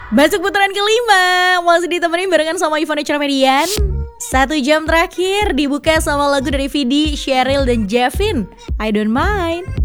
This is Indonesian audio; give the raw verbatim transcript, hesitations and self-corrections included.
Masuk putaran kelima, masih ditemenin barengan sama Ivan Chermedian. Satu jam terakhir dibuka sama lagu dari Vidi, Cheryl, dan Jevin, I Don't Mind.